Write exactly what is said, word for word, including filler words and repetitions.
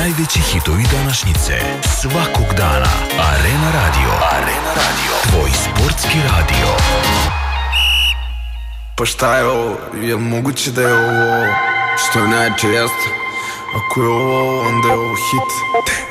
Najveći hitovi današnjice svakog dana. Arena Radio. Arena Radio. Tvoj sportski radio. Pa šta je ovo? Je li moguće da je ovo što je najjače jeste? Ako je ovo, onda je ovo hit.